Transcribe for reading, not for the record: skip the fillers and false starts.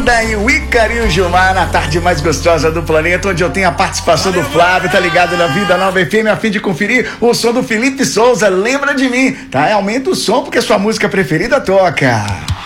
Duda e o Ícaro e o Gilmar na tarde mais gostosa do planeta, onde eu tenho a participação do Flávio, tá ligado na Vida Nova FM, a fim de conferir o som do Felipe Souza, Lembra de Mim, tá? Aumenta o som porque sua música preferida toca.